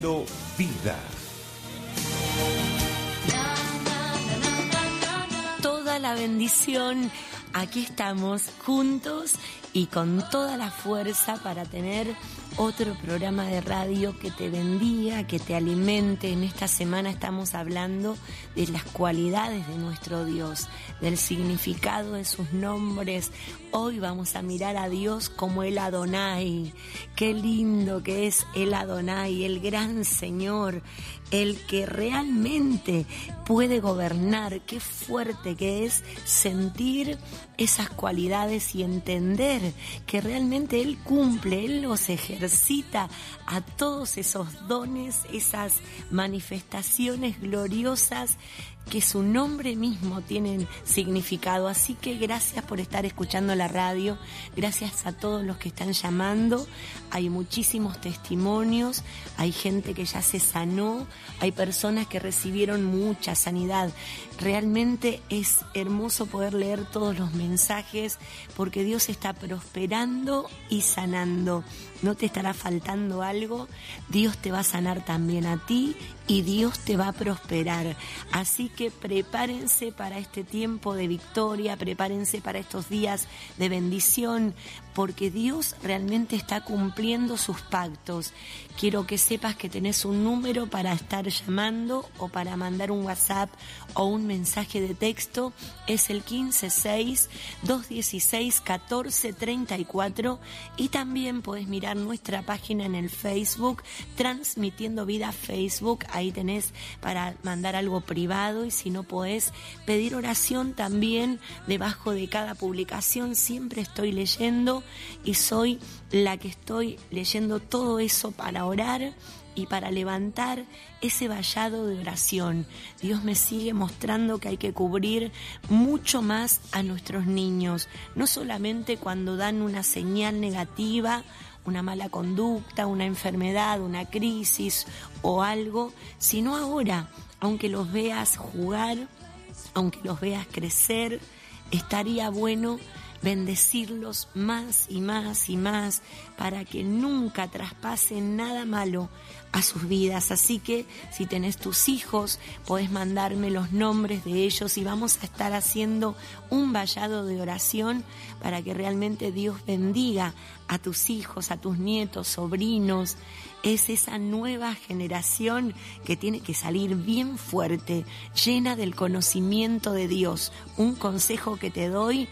Vida. Toda la bendición, aquí estamos juntos y con toda la fuerza para tener otro programa de radio que te bendiga, que te alimente. En esta semana estamos hablando de las cualidades de nuestro Dios, del significado de sus nombres. Hoy vamos a mirar a Dios como el Adonai. Qué lindo que es el Adonai, el gran Señor, el que realmente puede gobernar. Qué fuerte que es sentir esas cualidades y entender que realmente Él cumple, Él los ejercita a todos esos dones, esas manifestaciones gloriosas que su nombre mismo tienen significado. Así que gracias por estar escuchando la radio, gracias a todos los que están llamando. Hay muchísimos testimonios, hay gente que ya se sanó, hay personas que recibieron mucha sanidad. Realmente es hermoso poder leer todos los mensajes porque Dios está prosperando y sanando. No te estará faltando algo, Dios te va a sanar también a ti y Dios te va a prosperar. Así que prepárense para este tiempo de victoria, prepárense para estos días de bendición, porque Dios realmente está cumpliendo sus pactos. Quiero que sepas que tenés un número para estar llamando o para mandar un WhatsApp o un mensaje de texto. Es el 156-216-1434 y también podés mirar nuestra página en el Facebook, Transmitiendo Vida Facebook. Ahí tenés para mandar algo privado y si no podés pedir oración también debajo de cada publicación. Siempre estoy leyendo y soy la que estoy leyendo todo eso para orar y para levantar ese vallado de oración. Dios me sigue mostrando que hay que cubrir mucho más a nuestros niños, no solamente cuando dan una señal negativa, una mala conducta, una enfermedad, una crisis o algo, sino ahora, aunque los veas jugar, aunque los veas crecer, estaría bueno bendecirlos más y más y más para que nunca traspasen nada malo a sus vidas. Así que si tenés tus hijos, podés mandarme los nombres de ellos y vamos a estar haciendo un vallado de oración para que realmente Dios bendiga a tus hijos, a tus nietos, sobrinos. Es esa nueva generación que tiene que salir bien fuerte, llena del conocimiento de Dios. Un consejo que te doy: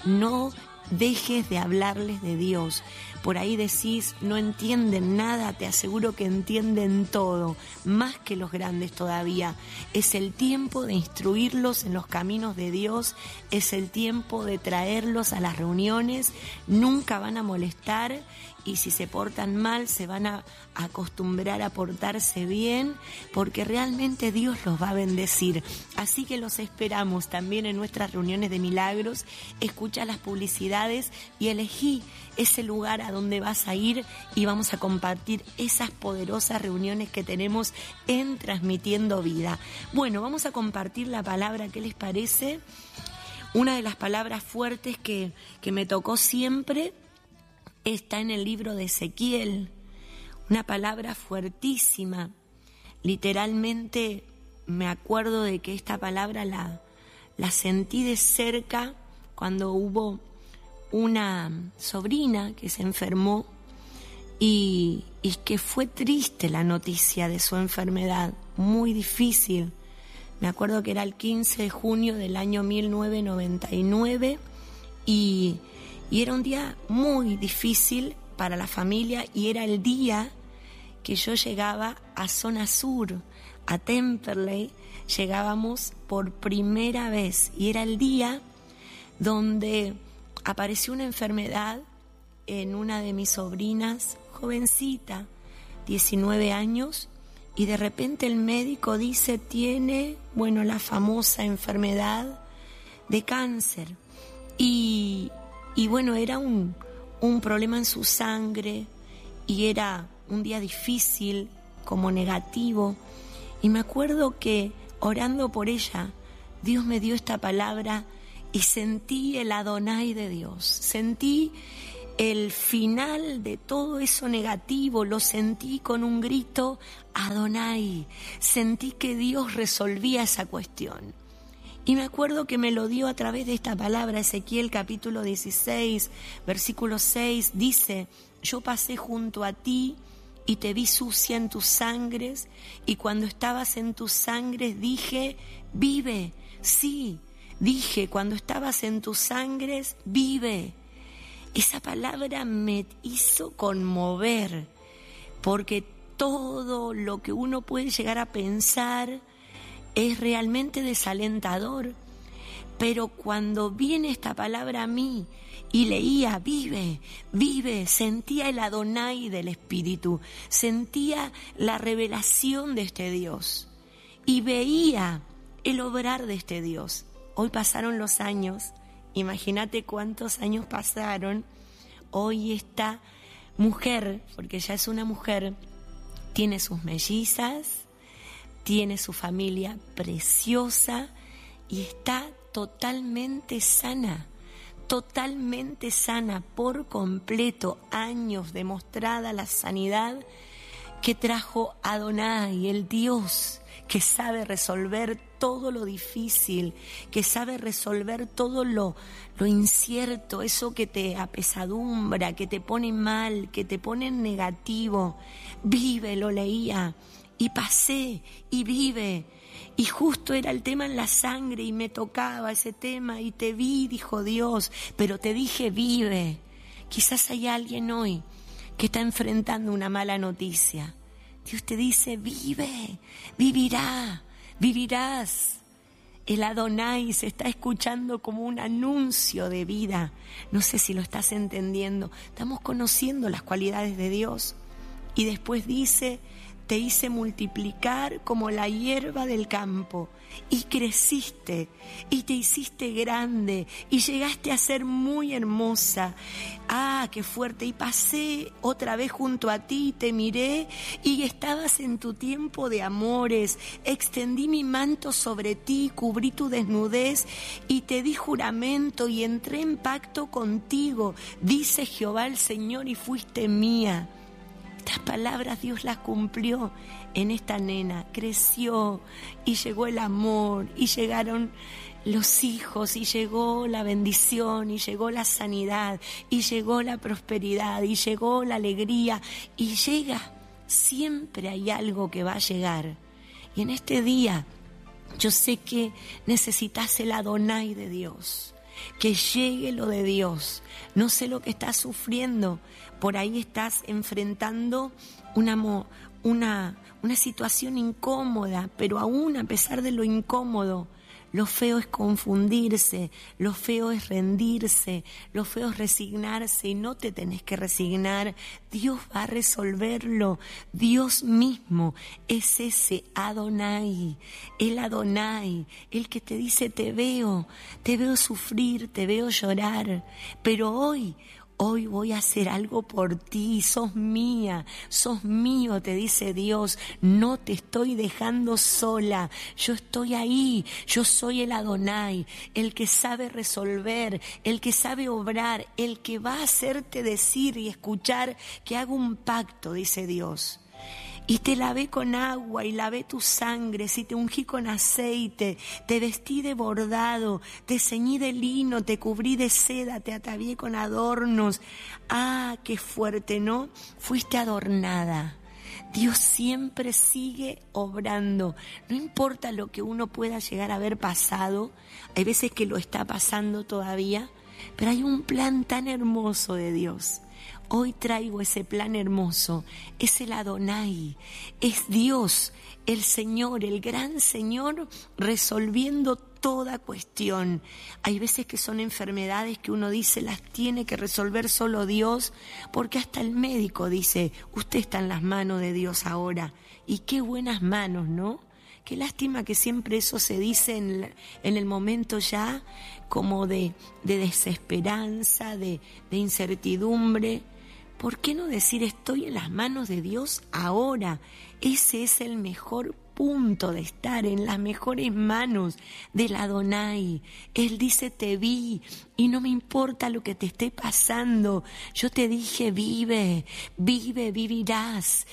no dejes de hablarles de Dios. Por ahí decís, no entienden nada, te aseguro que entienden todo, más que los grandes todavía. Es el tiempo de instruirlos en los caminos de Dios, es el tiempo de traerlos a las reuniones, nunca van a molestar y si se portan mal se van a acostumbrar a portarse bien porque realmente Dios los va a bendecir. Así que los esperamos también en nuestras reuniones de milagros. Escucha las publicidades y elegí ese lugar a donde vas a ir y vamos a compartir esas poderosas reuniones que tenemos en Transmitiendo Vida. Bueno, vamos a compartir la palabra. ¿Qué les parece? Una de las palabras fuertes que me tocó siempre está en el libro de Ezequiel, una palabra fuertísima. Literalmente me acuerdo de que esta palabra la sentí de cerca cuando hubo una sobrina que se enfermó y que fue triste la noticia de su enfermedad, muy difícil. Me acuerdo que era el 15 de junio del año 1999 y era un día muy difícil para la familia y era el día que yo llegaba a Zona Sur, a Temperley. Llegábamos por primera vez y era el día donde apareció una enfermedad en una de mis sobrinas, jovencita, 19 años, y de repente el médico dice, tiene, la famosa enfermedad de cáncer. Y era un problema en su sangre y era un día difícil, como negativo. Y me acuerdo que orando por ella, Dios me dio esta palabra y sentí el Adonai de Dios. Sentí el final de todo eso negativo lo sentí con un grito Adonai. Sentí que Dios resolvía esa cuestión. Y me acuerdo que me lo dio a través de esta palabra. Ezequiel capítulo 16, versículo 6, dice: yo pasé junto a ti y te vi sucia en tus sangres, y cuando estabas en tus sangres dije, vive. Sí, dije, cuando estabas en tus sangres, vive. Esa palabra me hizo conmover, porque todo lo que uno puede llegar a pensar es realmente desalentador. Pero cuando viene esta palabra a mí y leía, vive, vive, sentía el Adonai del Espíritu, sentía la revelación de este Dios y veía el obrar de este Dios. Hoy pasaron los años, imagínate cuántos años pasaron. Hoy esta mujer, porque ya es una mujer, tiene sus mellizas, tiene su familia preciosa y está totalmente sana por completo. Años demostrada la sanidad que trajo Adonai, el Dios que sabe resolver todo lo difícil, que sabe resolver todo lo incierto, eso que te apesadumbra, que te pone mal, que te pone en negativo. Vive, lo leía, y pasé, y vive. Y justo era el tema en la sangre y me tocaba ese tema y te vi, dijo Dios, pero te dije vive. Quizás hay alguien hoy que está enfrentando una mala noticia. Dios te dice vive, vivirás. El Adonai se está escuchando como un anuncio de vida. No sé si lo estás entendiendo. Estamos conociendo las cualidades de Dios. Y después dice: te hice multiplicar como la hierba del campo, y creciste, y te hiciste grande, y llegaste a ser muy hermosa. ¡Ah, qué fuerte! Y pasé otra vez junto a ti, y te miré, y estabas en tu tiempo de amores. Extendí mi manto sobre ti, cubrí tu desnudez, y te di juramento, y entré en pacto contigo, dice Jehová el Señor, y fuiste mía. Estas palabras Dios las cumplió en esta nena. Creció y llegó el amor y llegaron los hijos y llegó la bendición y llegó la sanidad y llegó la prosperidad y llegó la alegría y llega. Siempre hay algo que va a llegar. Y en este día yo sé que necesitas el Adonai de Dios. Que llegue lo de Dios. No sé lo que estás sufriendo. Por ahí estás enfrentando una situación incómoda, pero aún a pesar de lo incómodo, lo feo es confundirse, lo feo es rendirse, lo feo es resignarse, y no te tenés que resignar. Dios va a resolverlo. Dios mismo es ese Adonai, el Adonai, el que te dice te veo sufrir, te veo llorar, pero hoy voy a hacer algo por ti, sos mía, sos mío, te dice Dios, no te estoy dejando sola, yo estoy ahí, yo soy el Adonai, el que sabe resolver, el que sabe obrar, el que va a hacerte decir y escuchar que hago un pacto, dice Dios. Y te lavé con agua y lavé tus sangres y te ungí con aceite, te vestí de bordado, te ceñí de lino, te cubrí de seda, te atavié con adornos. ¡Ah, qué fuerte!, ¿no? Fuiste adornada. Dios siempre sigue obrando. No importa lo que uno pueda llegar a haber pasado, hay veces que lo está pasando todavía, pero hay un plan tan hermoso de Dios. Hoy traigo ese plan hermoso, es el Adonai, es Dios, el Señor, el gran Señor, resolviendo toda cuestión. Hay veces que son enfermedades que uno dice las tiene que resolver solo Dios, porque hasta el médico dice, usted está en las manos de Dios ahora. Y qué buenas manos, ¿no? Qué lástima que siempre eso se dice en el momento ya como de desesperanza, de incertidumbre. ¿Por qué no decir estoy en las manos de Dios ahora? Ese es el mejor punto de estar en las mejores manos del Adonai. Él dice, te vi y no me importa lo que te esté pasando. Yo te dije, vive, vivirás.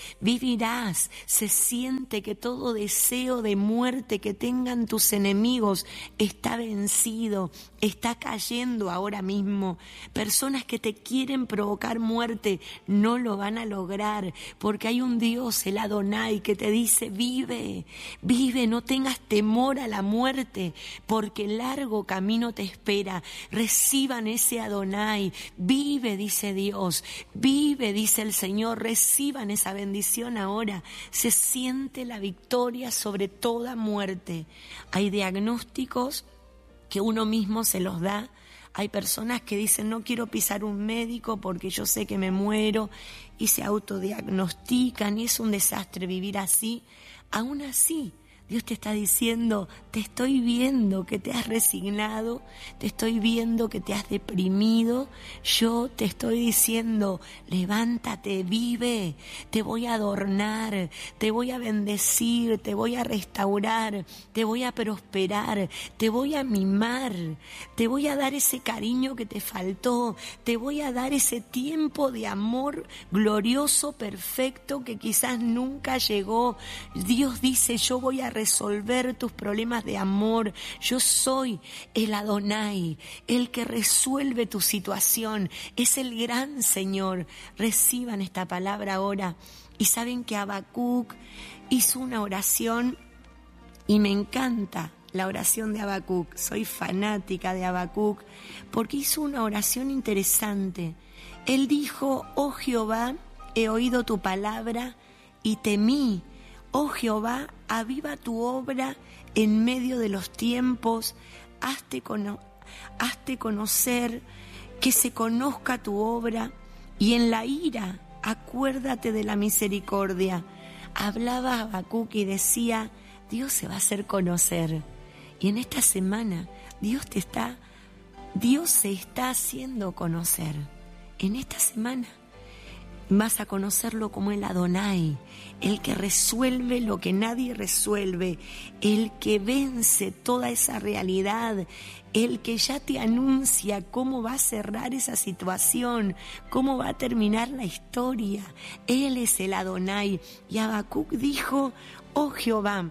Se siente que todo deseo de muerte que tengan tus enemigos está vencido, está cayendo ahora mismo. Personas que te quieren provocar muerte no lo van a lograr, porque hay un Dios, el Adonai, que te dice, vive, no tengas temor a la muerte, porque largo camino te espera. Reciban ese Adonai, vive, dice Dios, vive, dice el Señor, reciban esa bendición ahora. Se siente la victoria sobre toda muerte. Hay diagnósticos que uno mismo se los da. Hay personas que dicen, no quiero pisar un médico porque yo sé que me muero, y se autodiagnostican, y es un desastre vivir así. Aún así, Dios te está diciendo, te estoy viendo que te has resignado, te estoy viendo que te has deprimido, yo te estoy diciendo, levántate, vive, te voy a adornar, te voy a bendecir, te voy a restaurar, te voy a prosperar, te voy a mimar, te voy a dar ese cariño que te faltó, te voy a dar ese tiempo de amor glorioso, perfecto, que quizás nunca llegó. Dios dice, yo voy a resolver tus problemas de amor. Yo soy el Adonai, el que resuelve tu situación. Es el gran Señor. Reciban esta palabra ahora. Y saben que Habacuc hizo una oración y me encanta la oración de Habacuc. Soy fanática de Habacuc porque hizo una oración interesante. Él dijo, oh Jehová, he oído tu palabra y temí. Oh Jehová, aviva tu obra en medio de los tiempos, hazte conocer, que se conozca tu obra, y en la ira acuérdate de la misericordia. Hablaba Habacuc y decía, Dios se va a hacer conocer. Y en esta semana Dios se está haciendo conocer. En esta semana vas a conocerlo como el Adonai, el que resuelve lo que nadie resuelve, el que vence toda esa realidad, el que ya te anuncia cómo va a cerrar esa situación, cómo va a terminar la historia. Él es el Adonai. Y Habacuc dijo, oh Jehová,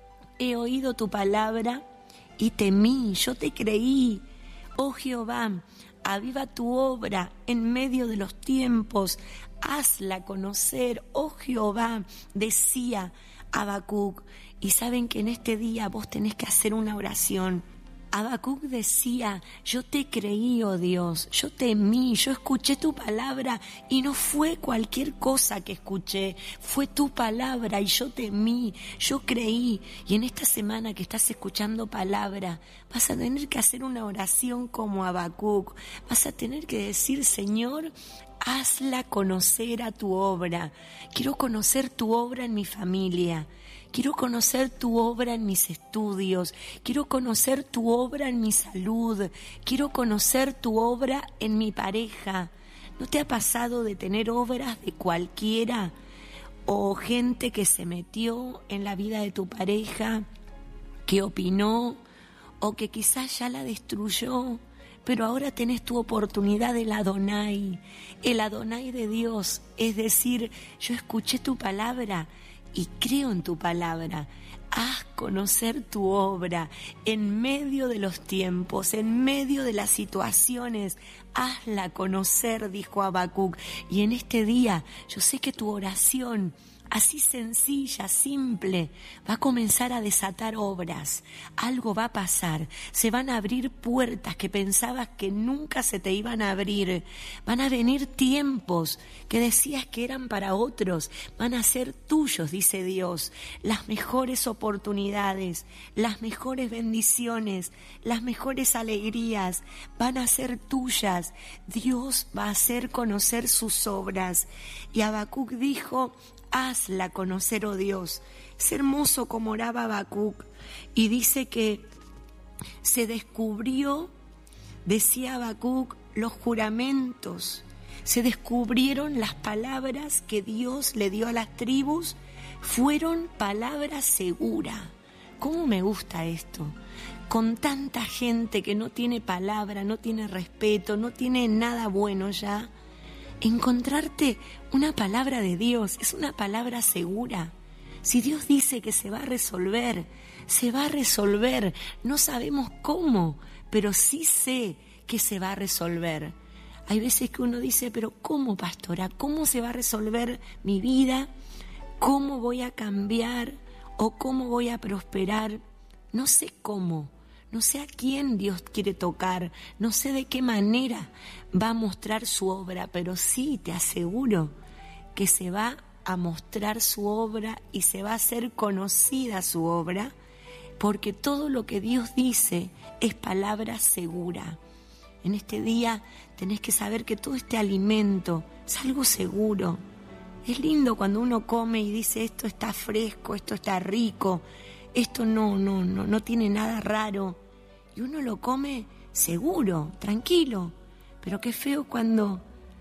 he oído tu palabra y temí, yo te creí. Oh Jehová, aviva tu obra en medio de los tiempos, hazla conocer, oh Jehová, decía Habacuc. Y saben que en este día vos tenés que hacer una oración. Habacuc decía, yo te creí, oh Dios, yo temí, yo escuché tu palabra y no fue cualquier cosa que escuché, fue tu palabra y yo temí, yo creí. Y en esta semana que estás escuchando palabra, vas a tener que hacer una oración como Habacuc, vas a tener que decir, Señor, hazla conocer a tu obra. Quiero conocer tu obra en mi familia. Quiero conocer tu obra en mis estudios. Quiero conocer tu obra en mi salud. Quiero conocer tu obra en mi pareja. ¿No te ha pasado de tener obras de cualquiera? O gente que se metió en la vida de tu pareja, que opinó, o que quizás ya la destruyó. Pero ahora tenés tu oportunidad del Adonai, el Adonai de Dios. Es decir, yo escuché tu palabra y creo en tu palabra. Haz conocer tu obra en medio de los tiempos, en medio de las situaciones. Hazla conocer, dijo Habacuc. Y en este día yo sé que tu oración, así sencilla, simple, va a comenzar a desatar obras. Algo va a pasar. Se van a abrir puertas que pensabas que nunca se te iban a abrir. Van a venir tiempos que decías que eran para otros. Van a ser tuyos, dice Dios. Las mejores oportunidades, las mejores bendiciones, las mejores alegrías van a ser tuyas. Dios va a hacer conocer sus obras. Y Habacuc dijo, hazla conocer, oh Dios. Es hermoso como oraba Habacuc. Y dice que se descubrió, decía Habacuc, los juramentos. Se descubrieron las palabras que Dios le dio a las tribus fueron palabra segura. ¿Cómo me gusta esto? Con tanta gente que no tiene palabra, no tiene respeto, no tiene nada bueno ya, encontrarte una palabra de Dios es una palabra segura. Si Dios dice que se va a resolver, se va a resolver. No sabemos cómo, pero sí sé que se va a resolver. Hay veces que uno dice, pero ¿cómo, pastora? ¿Cómo se va a resolver mi vida? ¿Cómo voy a cambiar? ¿O cómo voy a prosperar? No sé cómo. No sé a quién Dios quiere tocar, no sé de qué manera va a mostrar su obra, pero sí te aseguro que se va a mostrar su obra y se va a hacer conocida su obra, porque todo lo que Dios dice es palabra segura. En este día tenés que saber que todo este alimento es algo seguro. Es lindo cuando uno come y dice esto está fresco, esto está rico, esto no tiene nada raro. Y uno lo come seguro, tranquilo. Pero qué feo cuando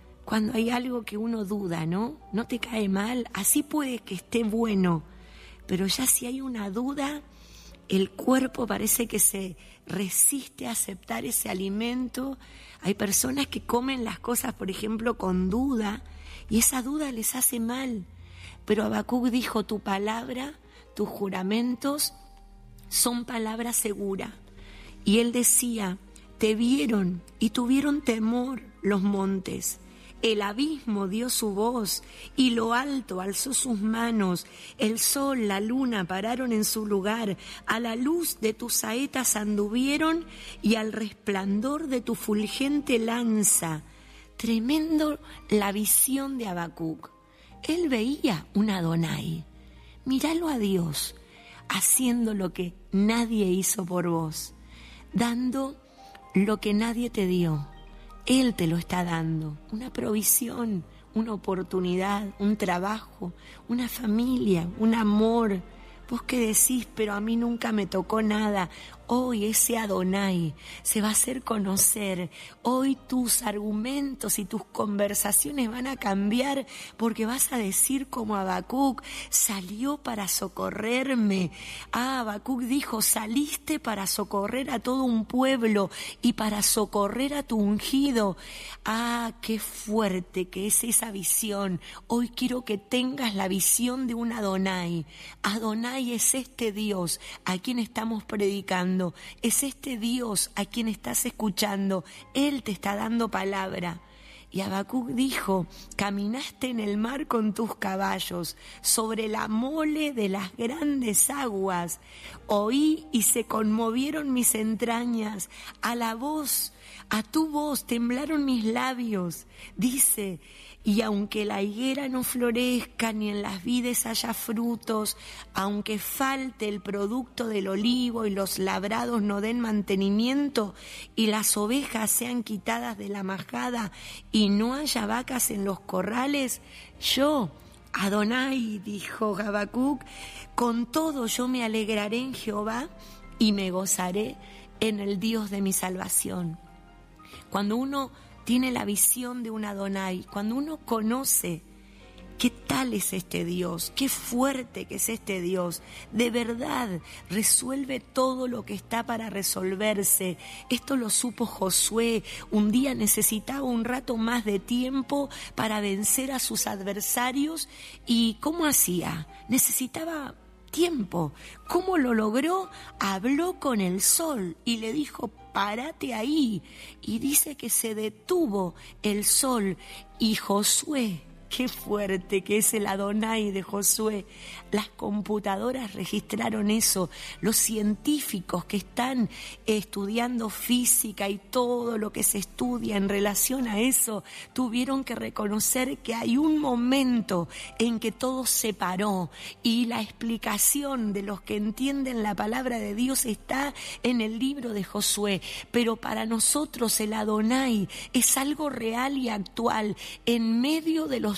hay algo que uno duda, ¿no? No te cae mal, así puede que esté bueno. Pero ya si hay una duda, el cuerpo parece que se resiste a aceptar ese alimento. Hay personas que comen las cosas, por ejemplo, con duda, y esa duda les hace mal. Pero Habacuc dijo, tu palabra, tus juramentos son palabra segura. Y él decía, te vieron y tuvieron temor los montes. El abismo dio su voz y lo alto alzó sus manos. El sol, la luna pararon en su lugar. A la luz de tus saetas anduvieron y al resplandor de tu fulgente lanza. Tremendo la visión de Habacuc. Él veía un Adonai. Míralo a Dios haciendo lo que nadie hizo por vos. Dando lo que nadie te dio. Él te lo está dando. Una provisión, una oportunidad, un trabajo, una familia, un amor. Vos que decís, pero a mí nunca me tocó nada. Hoy ese Adonai se va a hacer conocer. Hoy tus argumentos y tus conversaciones van a cambiar porque vas a decir como Habacuc, salió para socorrerme. Habacuc dijo, saliste para socorrer a todo un pueblo y para socorrer a tu ungido. Qué fuerte que es esa visión. Hoy quiero que tengas la visión de un Adonai. Adonai es este Dios a quien estamos predicando. Es este Dios a quien estás escuchando. Él te está dando palabra. Y Habacuc dijo, caminaste en el mar con tus caballos, sobre la mole de las grandes aguas. Oí y se conmovieron mis entrañas. A tu voz temblaron mis labios. Dice, y aunque la higuera no florezca ni en las vides haya frutos, aunque falte el producto del olivo y los labrados no den mantenimiento y las ovejas sean quitadas de la majada y no haya vacas en los corrales, yo, Adonai, dijo Habacuc, con todo yo me alegraré en Jehová y me gozaré en el Dios de mi salvación. Cuando uno tiene la visión de un Adonai, cuando uno conoce qué tal es este Dios, qué fuerte que es este Dios, de verdad resuelve todo lo que está para resolverse. Esto lo supo Josué. Un día necesitaba un rato más de tiempo para vencer a sus adversarios. ¿Y cómo hacía? Necesitaba tiempo. ¿Cómo lo logró? Habló con el sol y le dijo, párate ahí. Y dice que se detuvo el sol y Josué, qué fuerte que es el Adonai de Josué. Las computadoras registraron eso. Los científicos que están estudiando física y todo lo que se estudia en relación a eso, tuvieron que reconocer que hay un momento en que todo se paró. Y la explicación de los que entienden la palabra de Dios está en el libro de Josué. Pero para nosotros el Adonai es algo real y actual en medio de los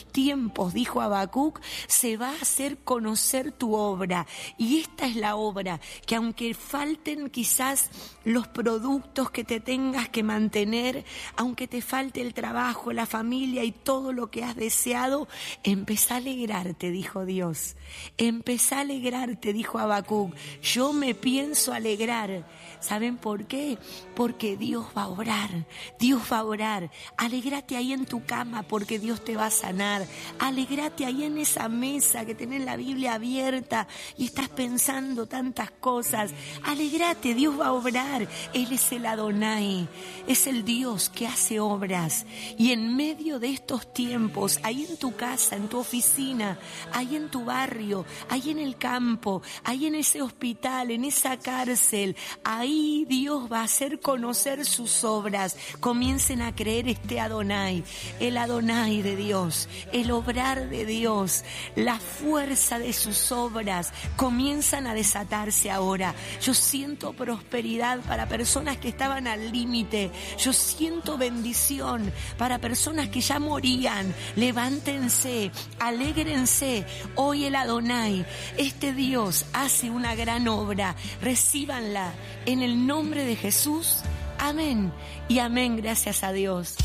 estos tiempos, dijo Habacuc, se va a hacer conocer tu obra. Y esta es la obra, que aunque falten quizás los productos que te tengas que mantener, aunque te falte el trabajo, la familia y todo lo que has deseado, empezá a alegrarte, dijo Dios. Empezá a alegrarte, dijo Habacuc. Yo me pienso alegrar. ¿Saben por qué? Porque Dios va a obrar. Dios va a obrar. Alégrate ahí en tu cama porque Dios te va a sanar. Alégrate ahí en esa mesa que tenés la Biblia abierta y estás pensando tantas cosas. Alégrate, Dios va a obrar. Él es el Adonai. Es el Dios que hace obras. Y en medio de estos tiempos, ahí en tu casa, en tu oficina, ahí en tu barrio, ahí en el campo, ahí en ese hospital, en esa cárcel, ahí Dios va a hacer conocer sus obras. Comiencen a creer este Adonai, el Adonai de Dios, el obrar de Dios, la fuerza de sus obras comienzan a desatarse ahora. Yo siento prosperidad para personas que estaban al límite. Yo siento bendición para personas que ya morían. Levántense, alégrense. Hoy el Adonai, este Dios, hace una gran obra. Recíbanla en el nombre de Jesús. Amén y amén, gracias a Dios.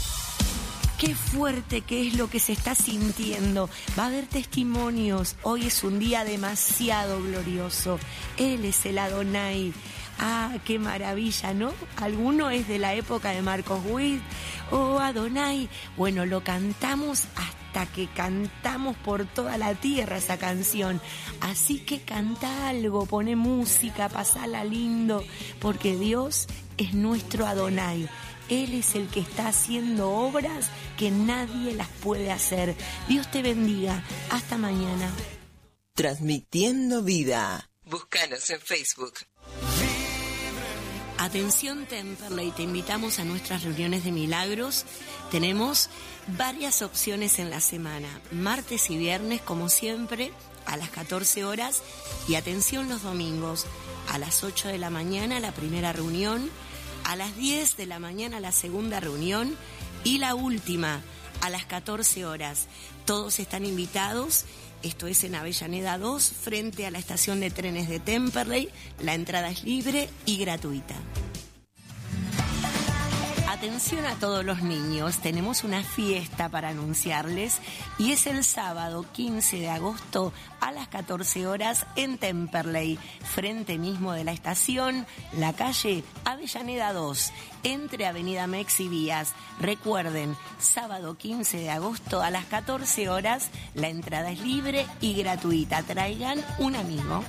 Qué fuerte que es lo que se está sintiendo. Va a haber testimonios. Hoy es un día demasiado glorioso. Él es el Adonai. Ah, qué maravilla, ¿no? Alguno es de la época de Marcos Witt. Oh, Adonai. Bueno, lo cantamos hasta que cantamos por toda la tierra esa canción. Así que canta algo, pone música, pasala lindo, porque Dios es nuestro Adonai. Él es el que está haciendo obras que nadie las puede hacer. Dios te bendiga. Hasta mañana. Transmitiendo vida. Búscanos en Facebook. Atención Temperley, te invitamos a nuestras reuniones de milagros. Tenemos varias opciones en la semana, martes y viernes como siempre a las 14 horas y atención los domingos a las 8 de la mañana la primera reunión, a las 10 de la mañana la segunda reunión y la última a las 14 horas. Todos están invitados. Esto es en Avellaneda 2, frente a la estación de trenes de Temperley. La entrada es libre y gratuita. Atención a todos los niños, tenemos una fiesta para anunciarles y es el sábado 15 de agosto a las 14 horas en Temperley, frente mismo de la estación, la calle Avellaneda 2, entre Avenida Mex y Vías. Recuerden, sábado 15 de agosto a las 14 horas, la entrada es libre y gratuita. Traigan un amigo.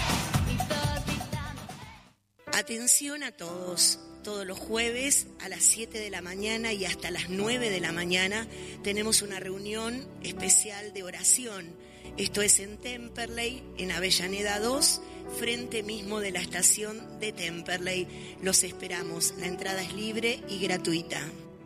Atención a todos. Todos los jueves a las 7 de la mañana y hasta las 9 de la mañana tenemos una reunión especial de oración. Esto es en Temperley, en Avellaneda 2, frente mismo de la estación de Temperley. Los esperamos. La entrada es libre y gratuita.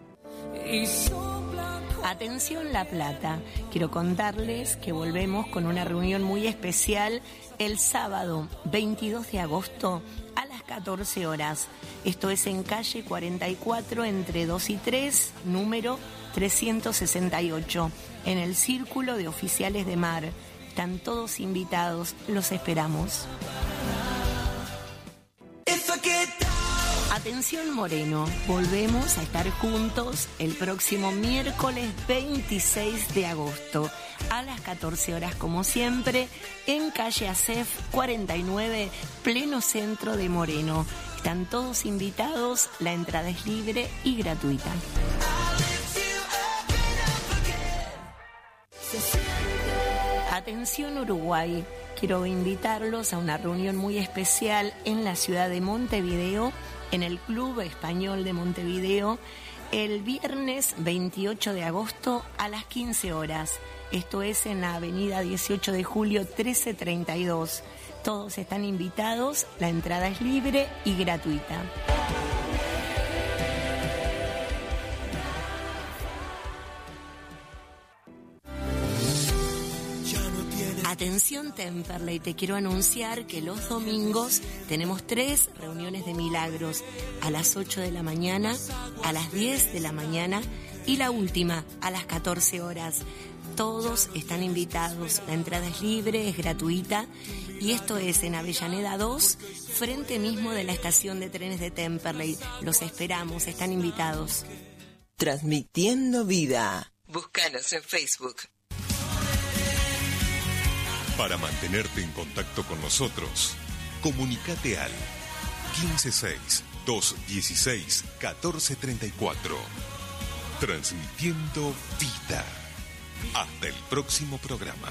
Atención La Plata, quiero contarles que volvemos con una reunión muy especial el sábado 22 de agosto a las 14 horas. Esto es en calle 44 entre 2 y 3, número 368, en el Círculo de Oficiales de Mar. Están todos invitados, los esperamos. Atención Moreno, volvemos a estar juntos el próximo miércoles 26 de agosto a las 14 horas como siempre en calle Acef 49, pleno centro de Moreno. Están todos invitados, la entrada es libre y gratuita. Atención Uruguay, quiero invitarlos a una reunión muy especial en la ciudad de Montevideo, en el Club Español de Montevideo, el viernes 28 de agosto a las 15 horas. Esto es en la avenida 18 de julio 1332. Todos están invitados, la entrada es libre y gratuita. Atención Temperley, te quiero anunciar que los domingos tenemos 3 reuniones de milagros, a las 8 de la mañana, a las 10 de la mañana Y la última, a las 14 horas. Todos están invitados, la entrada es libre, es gratuita, y esto es en Avellaneda 2, frente mismo de la estación de trenes de Temperley. Los esperamos, están invitados. Transmitiendo vida. Búscanos en Facebook. Para mantenerte en contacto con nosotros, comunícate al 156-216-1434. Transmitiendo vida. Hasta el próximo programa.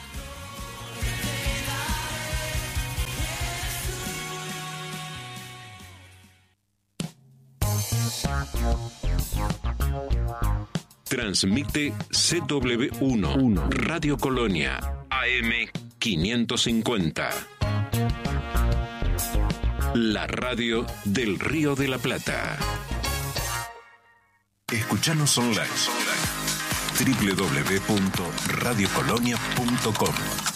Transmite CW1 Radio Colonia AM 550. La radio del Río de la Plata. Escuchanos online. www.radiocolonia.com